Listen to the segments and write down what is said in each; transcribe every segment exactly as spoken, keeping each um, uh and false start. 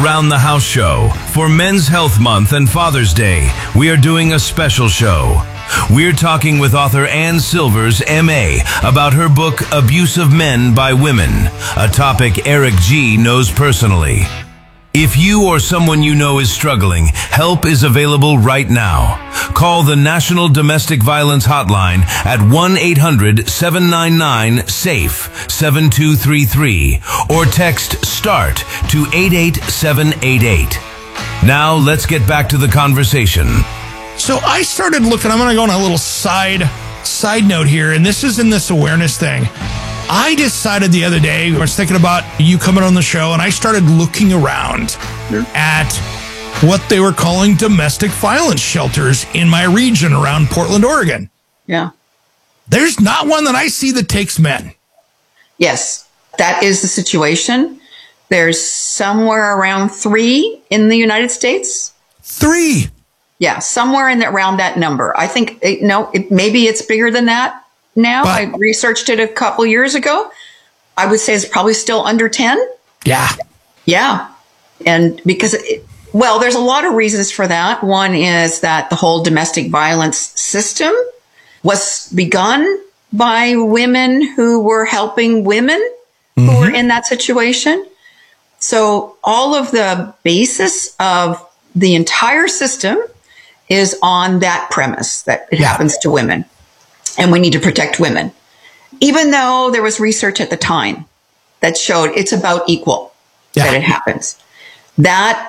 Around the House show. For Men's Health Month and Father's Day, we are doing a special show. We're talking with author Ann Silvers, M A, about her book, Abuse of Men by Women, a topic Eric G. knows personally. If you or someone you know is struggling, help is available right now. Call the National Domestic Violence Hotline at one eight hundred seven nine nine SAFE seven two three three or text START to eight eight seven eight eight. Now let's get back to the conversation. So I started looking, I'm going to go on a little side side note here, and this is in this awareness thing. I decided the other day, I was thinking about you coming on the show, and I started looking around at what they were calling domestic violence shelters in my region around Portland, Oregon. Yeah. There's not one that I see that takes men. Yes, that is the situation. There's somewhere around three in the United States. Three? Yeah, somewhere in the, around that number. I think, it, no, it, maybe it's bigger than that now. But I researched it a couple years ago. I would say it's probably still under ten. Yeah. Yeah. And because, it, well, there's a lot of reasons for that. One is that the whole domestic violence system was begun by women who were helping women mm-hmm. who were in that situation. So all of the basis of the entire system is on that premise that it yeah. happens to women and we need to protect women. Even though there was research at the time that showed it's about equal yeah. that it happens. That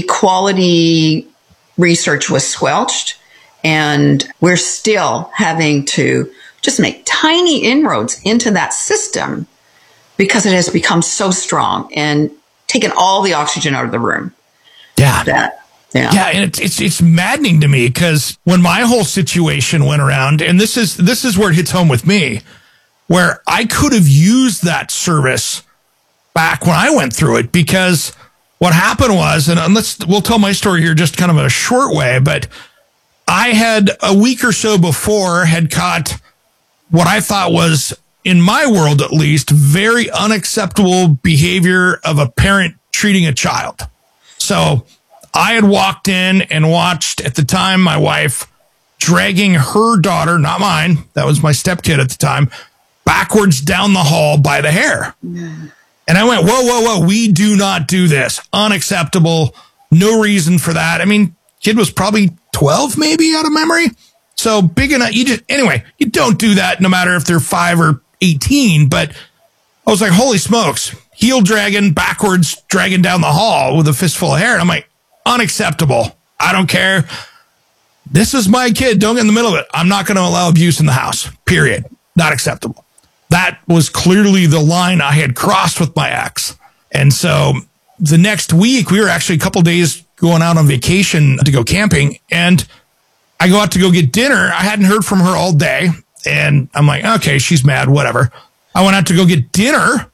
equality research was squelched, and we're still having to just make tiny inroads into that system because it has become so strong and taken all the oxygen out of the room. Yeah. That, yeah. Yeah. And it's, it's, it's maddening to me because when my whole situation went around, and this is, this is where it hits home with me, where I could have used that service back when I went through it, because what happened was, and let's, we'll tell my story here just kind of in a short way, but I had a week or so before had caught what I thought was, in my world at least, very unacceptable behavior of a parent treating a child. So I had walked in and watched, at the time, my wife dragging her daughter, not mine, that was my stepkid at the time, backwards down the hall by the hair. Yeah. And I went, whoa, whoa, whoa, we do not do this. Unacceptable. No reason for that. I mean, kid was probably twelve, maybe, out of memory. So big enough. You just, anyway, you don't do that no matter if they're five or eighteen. But I was like, holy smokes, heel dragging backwards, dragging down the hall with a fistful of hair. And I'm like, unacceptable. I don't care. This is my kid. Don't get in the middle of it. I'm not going to allow abuse in the house, period. Not acceptable. That was clearly the line I had crossed with my ex. And so the next week, we were actually a couple days going out on vacation to go camping. And I go out to go get dinner. I hadn't heard from her all day. And I'm like, okay, she's mad, whatever. I went out to go get dinner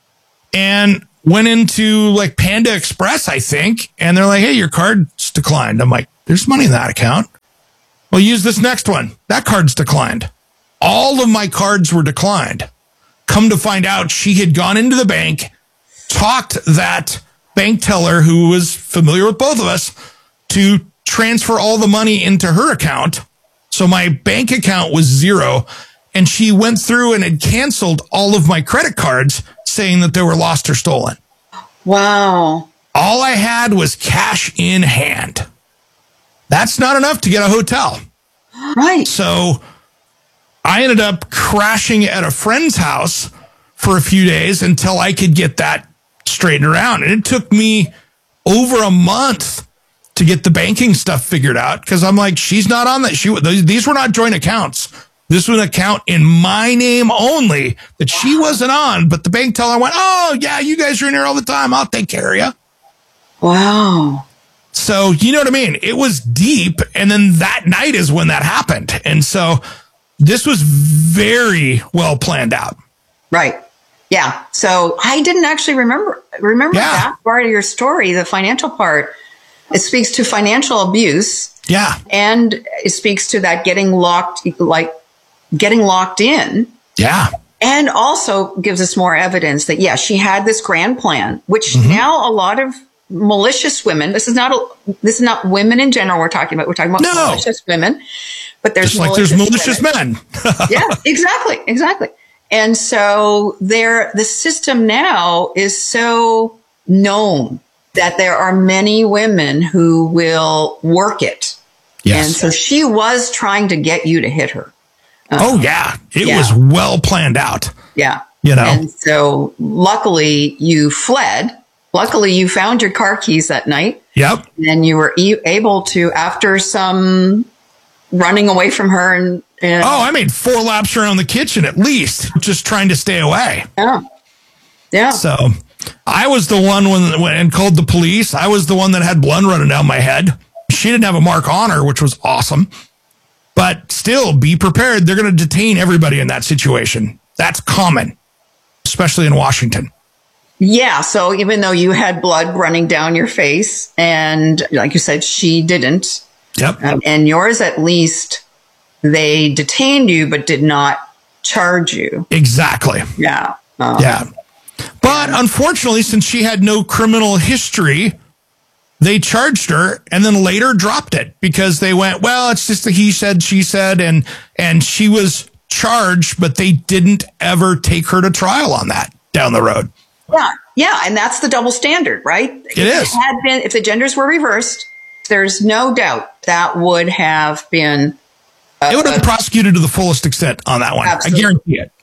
and went into like Panda Express, I think. And they're like, hey, your card's declined. I'm like, there's money in that account. Well, use this next one. That card's declined. All of my cards were declined. Come to find out, she had gone into the bank, talked that bank teller who was familiar with both of us to transfer all the money into her account. So my bank account was zero, and she went through and had canceled all of my credit cards saying that they were lost or stolen. Wow. All I had was cash in hand. That's not enough to get a hotel. Right. So I ended up crashing at a friend's house for a few days until I could get that straightened around. And it took me over a month to get the banking stuff figured out, because I'm like, she's not on that. She, these were not joint accounts. This was an account in my name only that she wasn't on. But the bank teller went, oh, yeah, you guys are in here all the time. I'll take care of you. Wow. So, you know what I mean? It was deep. And then that night is when that happened. And so this was very well planned out. Right. Yeah. So I didn't actually remember, remember yeah. that part of your story, the financial part. It speaks to financial abuse. Yeah. And it speaks to that getting locked, like getting locked in. Yeah. And also gives us more evidence that, yeah, she had this grand plan, which mm-hmm. now a lot of malicious women. This is not a, this is not women in general we're talking about. We're talking about No. malicious women. But there's Just like malicious there's malicious women. men. Yeah, exactly, exactly. And so there, the system now is so known that there are many women who will work it. Yes. And so she was trying to get you to hit her. Uh, oh, yeah. It yeah. was well planned out. Yeah. You know? And so luckily you fled. Luckily you found your car keys that night. Yep. And you were e- able to, after some running away from her and, and Oh, I made four laps around the kitchen at least, just trying to stay away. yeah. Yeah. So I was the one when, when and called the police. I was the one that had blood running down my head. She didn't have a mark on her, which was awesome. But still, be prepared. They're going to detain everybody in that situation. That's common, especially in Washington. Yeah. So even though you had blood running down your face and like you said, she didn't. Yep. Um, and yours, at least, they detained you, but did not charge you. Exactly. Yeah. Um, Yeah. But unfortunately, since she had no criminal history, they charged her and then later dropped it because they went, well, it's just a he said, she said, and and she was charged, but they didn't ever take her to trial on that down the road. Yeah. Yeah. And that's the double standard, right? It is. If it had been, if the genders were reversed, there's no doubt that would have been. It would have been prosecuted to the fullest extent on that one. Absolutely. I guarantee it.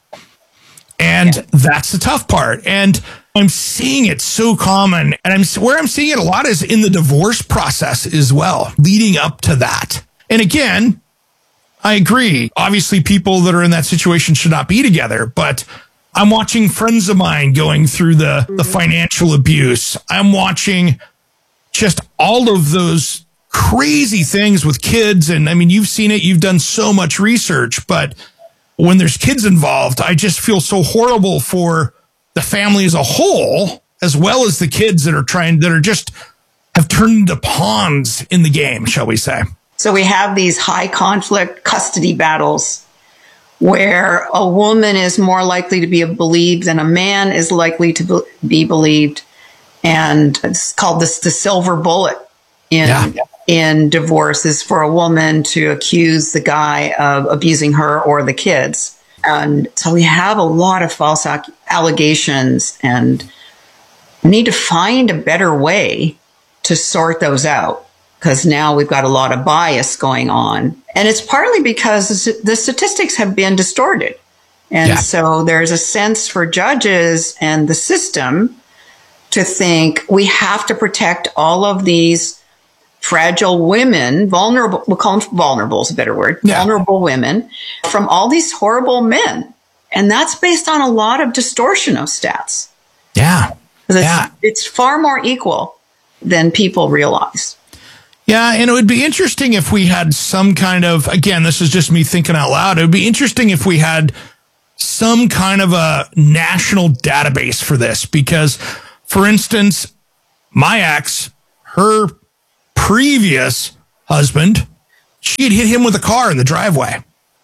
And Yeah. that's the tough part. And I'm seeing it so common. And I'm where I'm seeing it a lot is in the divorce process as well, leading up to that. And again, I agree. Obviously, people that are in that situation should not be together. But I'm watching friends of mine going through the, the financial abuse. I'm watching just all of those crazy things with kids. And I mean, you've seen it. You've done so much research. But when there's kids involved, I just feel so horrible for the family as a whole, as well as the kids that are trying, that are just have turned into pawns in the game, shall we say. So we have these high conflict custody battles where a woman is more likely to be believed than a man is likely to be believed. And it's called this the silver bullet in, Yeah. in divorce is for a woman to accuse the guy of abusing her or the kids. And so we have a lot of false ac- allegations and we need to find a better way to sort those out because now we've got a lot of bias going on. And it's partly because the statistics have been distorted. And Yeah. so there's a sense for judges and the system to think we have to protect all of these fragile women, vulnerable, we'll call them vulnerable is a better word, Yeah. vulnerable women from all these horrible men. And that's based on a lot of distortion of stats. Yeah. It's, Yeah. it's far more equal than people realize. Yeah, and it would be interesting if we had some kind of, again, this is just me thinking out loud. It would be interesting if we had some kind of a national database for this because, for instance, my ex, her previous husband, she had hit him with a car in the driveway.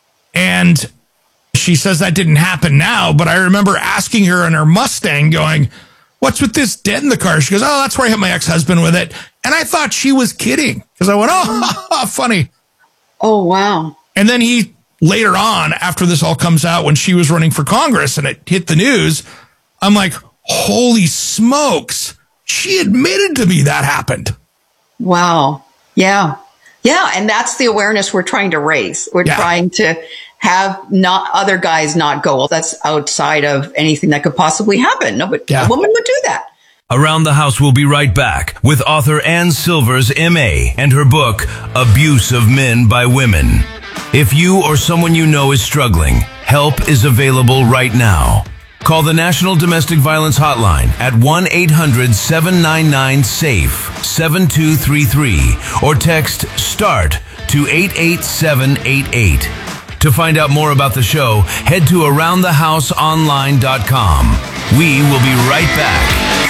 And she says that didn't happen now, but I remember asking her in her Mustang going, what's with this dent in the car? She goes, oh, that's where I hit my ex-husband with it. And I thought she was kidding because I went, oh, funny. Oh, wow. And then he later on, after this all comes out, when she was running for Congress and it hit the news, I'm like, holy smokes. She admitted to me that happened. Wow. Yeah. Yeah. And that's the awareness we're trying to raise. We're Yeah. trying to have not other guys not go, well, that's outside of anything that could possibly happen. No, but Yeah. a woman would do that. Around the House will be right back with author Ann Silvers, M A, and her book, Abuse of Men by Women. If you or someone you know is struggling, help is available right now. Call the National Domestic Violence Hotline at one eight hundred seven nine nine SAFE seven two three three or text START to eight eight seven eight eight. To find out more about the show, head to around the house online dot com. We will be right back.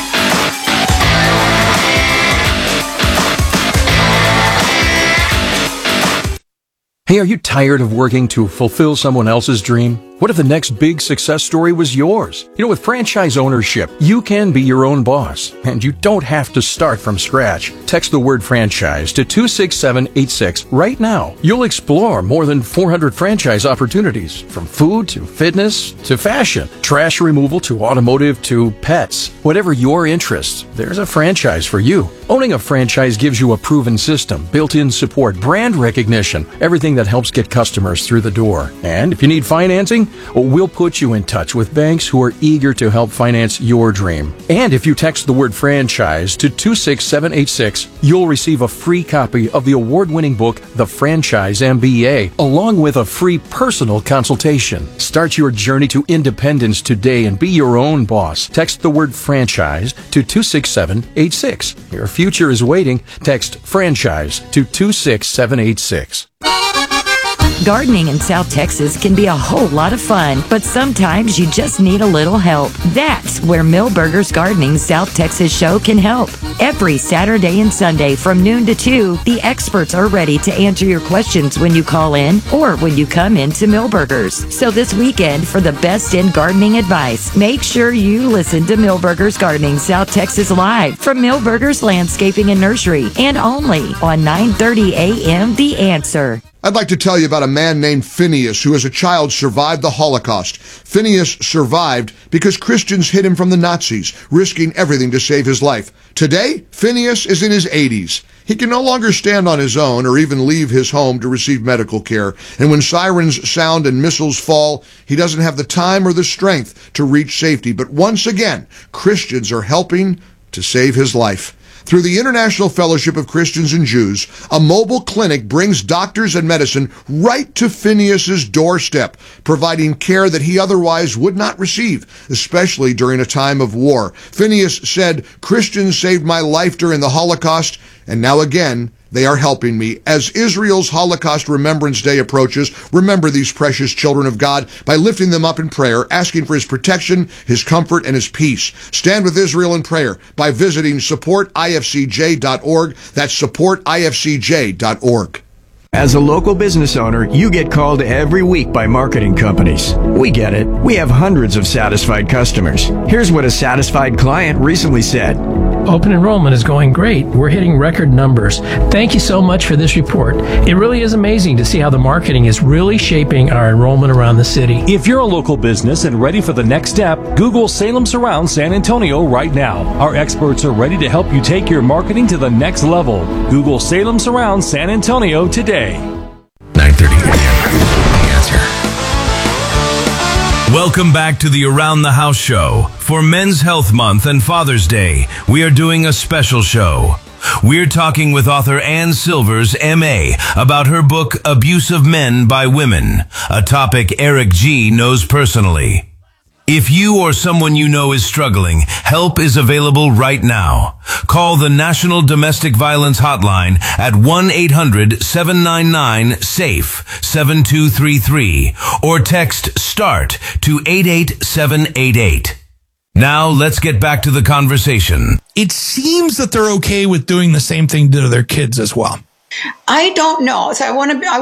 Hey, are you tired of working to fulfill someone else's dream? What if the next big success story was yours? You know, with franchise ownership, you can be your own boss, and you don't have to start from scratch. Text the word franchise to two six seven eight six right now. You'll explore more than four hundred franchise opportunities, from food to fitness to fashion, trash removal to automotive to pets. Whatever your interests, there's a franchise for you. Owning a franchise gives you a proven system, built-in support, brand recognition, everything that helps get customers through the door. And if you need financing, we'll put you in touch with banks who are eager to help finance your dream. And if you text the word franchise to two six seven eight six, you'll receive a free copy of the award-winning book, The Franchise M B A, along with a free personal consultation. Start your journey to independence today and be your own boss. Text the word franchise to two six seven eight six. Your future is waiting. Text franchise to two six seven eight six. Gardening in South Texas can be a whole lot of fun, but sometimes you just need a little help. That's where Millburgers Gardening South Texas show can help. Every Saturday and Sunday from noon to two, the experts are ready to answer your questions when you call in or when you come into Millburgers. So this weekend, for the best in gardening advice, make sure you listen to Millburgers Gardening South Texas live from Millburgers Landscaping and Nursery, and only on nine thirty a.m. The Answer. I'd like to tell you about a man named Phineas who as a child survived the Holocaust. Phineas survived because Christians hid him from the Nazis, risking everything to save his life. Today, Phineas is in his eighties. He can no longer stand on his own or even leave his home to receive medical care. And when sirens sound and missiles fall, he doesn't have the time or the strength to reach safety. But once again, Christians are helping to save his life. Through the International Fellowship of Christians and Jews, a mobile clinic brings doctors and medicine right to Phineas's doorstep, providing care that he otherwise would not receive, especially during a time of war. Phineas said, "Christians saved my life during the Holocaust, and now again, they are helping me." As Israel's Holocaust Remembrance Day approaches, remember these precious children of God by lifting them up in prayer, asking for his protection, his comfort, and his peace. Stand with Israel in prayer by visiting support I F C J dot org. That's support I F C J dot org. As a local business owner, you get called every week by marketing companies. We get it. We have hundreds of satisfied customers. Here's what a satisfied client recently said. Open enrollment is going great. We're hitting record numbers. Thank you so much for this report. It really is amazing to see how the marketing is really shaping our enrollment around the city. If you're a local business and ready for the next step, Google Salem Surround San Antonio right now. Our experts are ready to help you take your marketing to the next level. Google Salem Surround San Antonio today. nine thirty a.m. The Answer. Welcome back to the Around the House show. For Men's Health Month and Father's Day, we are doing a special show. We're talking with author Ann Silvers, M A, about her book, Abuse of Men by Women, a topic Eric G. knows personally. If you or someone you know is struggling, help is available right now. Call the National Domestic Violence Hotline at one eight hundred seven nine nine SAFE seven two three three or text START to eight eight seven eight eight. Now let's get back to the conversation. It seems that they're okay with doing the same thing to their kids as well. I don't know. So I want to. I